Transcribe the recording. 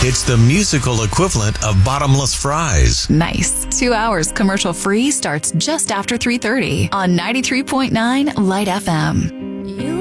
It's the musical equivalent of bottomless fries. Nice. 2 hours commercial free starts just after 3:30 on 93.9 Light FM.